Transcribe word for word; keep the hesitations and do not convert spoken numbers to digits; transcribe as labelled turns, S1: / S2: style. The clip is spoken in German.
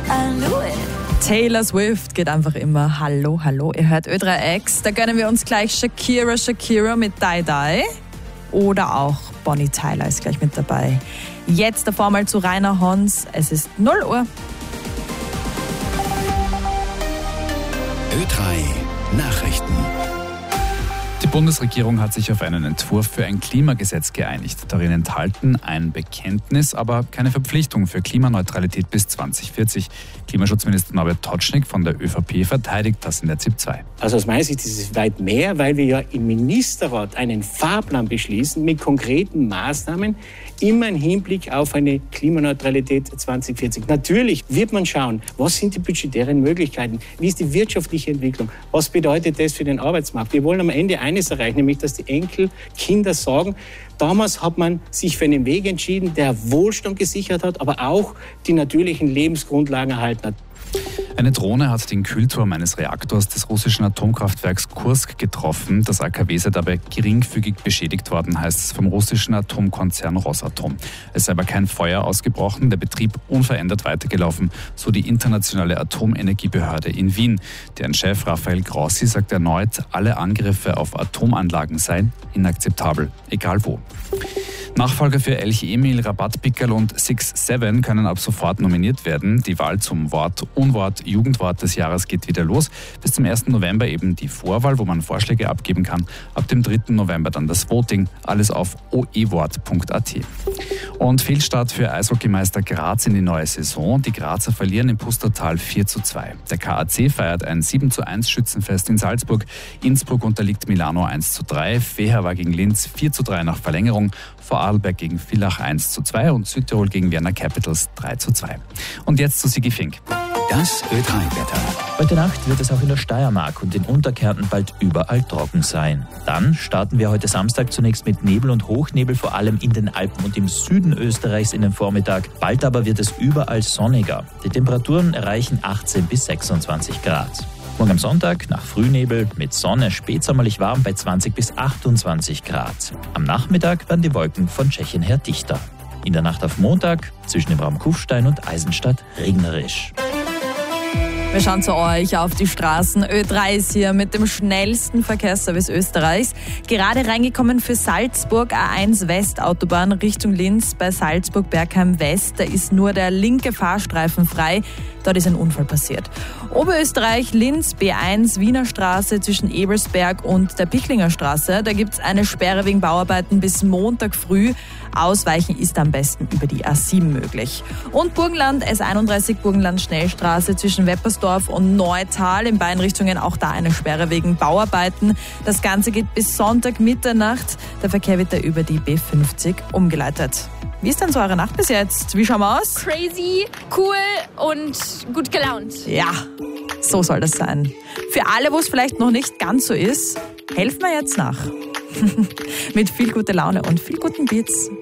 S1: I knew it.
S2: Taylor Swift geht einfach immer Hallo, hallo. Ihr hört Ö drei X. Da gönnen wir uns gleich Shakira, Shakira mit Die Die. Oder auch Bonnie Tyler ist gleich mit dabei. Jetzt davor mal zu Rainer Hons. Es ist null Uhr.
S3: Ö drei Nachrichten.
S4: Die Bundesregierung hat sich auf einen Entwurf für ein Klimagesetz geeinigt. Darin enthalten ein Bekenntnis, aber keine Verpflichtung für Klimaneutralität bis zwanzig vierzig. Klimaschutzminister Norbert Totschnig von der ÖVP verteidigt das in der ZIP zwei.
S5: Also aus meiner Sicht ist es weit mehr, weil wir ja im Ministerrat einen Fahrplan beschließen mit konkreten Maßnahmen, immer im Hinblick auf eine Klimaneutralität zwanzig vierzig. Natürlich wird man schauen, was sind die budgetären Möglichkeiten, wie ist die wirtschaftliche Entwicklung, was bedeutet das für den Arbeitsmarkt. Wir wollen am Ende eines erreichen, nämlich dass die Enkelkinder sagen, damals hat man sich für einen Weg entschieden, der Wohlstand gesichert hat, aber auch die natürlichen Lebensgrundlagen erhalten hat.
S4: Eine Drohne hat den Kühlturm eines Reaktors des russischen Atomkraftwerks Kursk getroffen. Das A K W sei dabei geringfügig beschädigt worden, heißt es vom russischen Atomkonzern Rosatom. Es sei aber kein Feuer ausgebrochen, der Betrieb unverändert weitergelaufen, so die internationale Atomenergiebehörde in Wien. Deren Chef Rafael Grossi sagt erneut, alle Angriffe auf Atomanlagen seien inakzeptabel, egal wo. Nachfolger für Elch Emil, Rabatt Pickerl und Six Seven können ab sofort nominiert werden. Die Wahl zum Wort, Unwort, Jugendwort des Jahres geht wieder los. Bis zum ersten November eben die Vorwahl, wo man Vorschläge abgeben kann. Ab dem dritten November dann das Voting. Alles auf oewort punkt a t. Und Fehlstart für Eishockeymeister Graz in die neue Saison. Die Grazer verlieren im Pustertal vier zu zwei. Der K A C feiert ein sieben zu eins Schützenfest in Salzburg. Innsbruck unterliegt Milano eins zu drei. Feher war gegen Linz vier zu drei nach Verlängerung. Vorarlberg gegen Villach eins zu zwei und Südtirol gegen Vienna Capitals drei zu zwei. Und jetzt zu Sigi Fink.
S3: Das Ö drei Wetter.
S6: Heute Nacht wird es auch in der Steiermark und in Unterkärnten bald überall trocken sein. Dann starten wir heute Samstag zunächst mit Nebel und Hochnebel, vor allem in den Alpen und im Süden Österreichs in den Vormittag. Bald aber wird es überall sonniger. Die Temperaturen erreichen achtzehn bis sechsundzwanzig Grad. Morgen am Sonntag nach Frühnebel mit Sonne spätsommerlich warm bei zwanzig bis achtundzwanzig Grad. Am Nachmittag werden die Wolken von Tschechien her dichter. In der Nacht auf Montag zwischen dem Raum Kufstein und Eisenstadt regnerisch.
S2: Wir schauen zu euch auf die Straßen. Ö drei ist hier mit dem schnellsten Verkehrsservice Österreichs. Gerade reingekommen für Salzburg, A eins West Autobahn Richtung Linz bei Salzburg-Bergheim West. Da ist nur der linke Fahrstreifen frei. Dort ist ein Unfall passiert. Oberösterreich, Linz, B eins, Wiener Straße zwischen Ebelsberg und der Picklinger Straße. Da gibt es eine Sperre wegen Bauarbeiten bis Montag früh. Ausweichen ist am besten über die A sieben möglich. Und Burgenland, S einunddreißig Burgenland Schnellstraße zwischen Weppersdorf und Neutal. In beiden Richtungen auch da eine Sperre wegen Bauarbeiten. Das Ganze geht bis Sonntag Mitternacht. Der Verkehr wird da über die B fünfzig umgeleitet. Wie ist denn so eure Nacht bis jetzt? Wie schauen wir aus?
S1: Crazy, cool und gut gelaunt.
S2: Ja, so soll das sein. Für alle, wo es vielleicht noch nicht ganz so ist, helfen wir jetzt nach. Mit viel guter Laune und viel guten Beats.